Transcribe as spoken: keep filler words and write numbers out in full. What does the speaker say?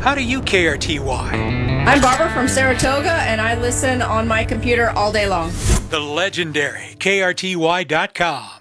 How do you K R T Y? I'm Barbara from Saratoga, and I listen on my computer all day long. The legendary K R T Y dot com.